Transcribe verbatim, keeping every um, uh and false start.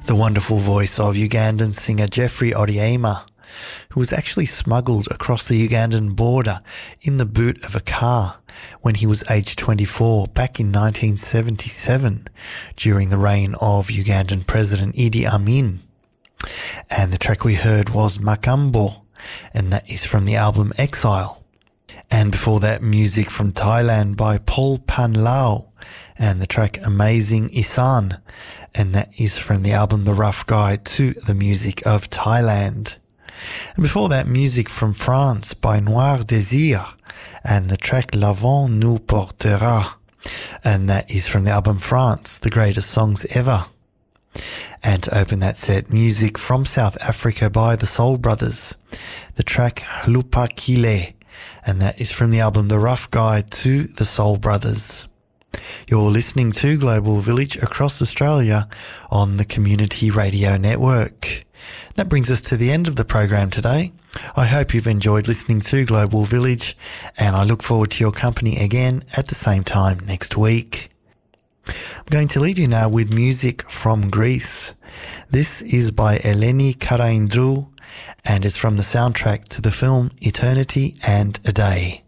The wonderful voice of Ugandan singer Jeffrey Odiema, who was actually smuggled across the Ugandan border in the boot of a car when he was aged twenty-four back in nineteen seventy-seven during the reign of Ugandan President Idi Amin. And the track we heard was Makambo, and that is from the album Exile. And before that, music from Thailand by Paul Pan Lao and the track Amazing Isan, and that is from the album The Rough Guide to the Music of Thailand. And before that, music from France by Noir Désir and the track L'Avant nous portera, and that is from the album France, The Greatest Songs Ever. And to open that set, music from South Africa by the Soul Brothers, the track Lupakile, and that is from the album The Rough Guide to the Soul Brothers. You're listening to Global Village across Australia on the Community Radio Network. That brings us to the end of the program today. I hope you've enjoyed listening to Global Village, and I look forward to your company again at the same time next week. I'm going to leave you now with music from Greece. This is by Eleni Karaindrou and is from the soundtrack to the film Eternity and a Day.